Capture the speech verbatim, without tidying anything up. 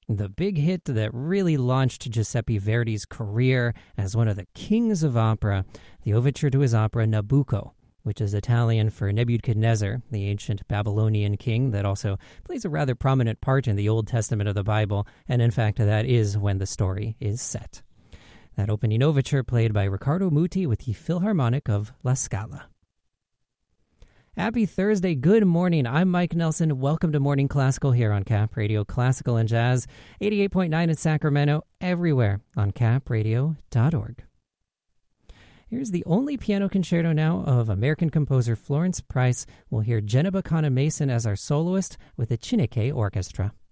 The big hit that really launched Giuseppe Verdi's career as one of the kings of opera, the overture to his opera Nabucco, which is Italian for Nebuchadnezzar, the ancient Babylonian king that also plays a rather prominent part in the Old Testament of the Bible, and in fact that is when the story is set. That opening overture played by Riccardo Muti with the Philharmonic of La Scala. Happy Thursday. Good morning. I'm Mike Nelson. Welcome to Morning Classical here on Cap Radio Classical and Jazz, eighty-eight point nine in Sacramento, everywhere on cap radio dot org. Here's the only piano concerto now of American composer Florence Price. We'll hear Jenna Bacana Mason as our soloist with the Chineke Orchestra.